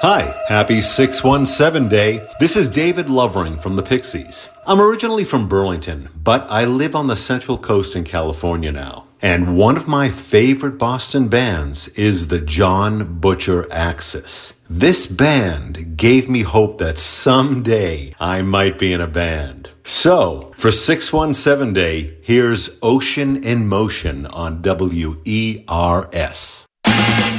Hi, happy 617 Day. This is David Lovering from the Pixies. I'm originally from Burlington, but I live on the Central Coast in California now. And one of my favorite Boston bands is the John Butcher Axis. This band gave me hope that someday I might be in a band. So, for 617 Day, here's Ocean in Motion on WERS.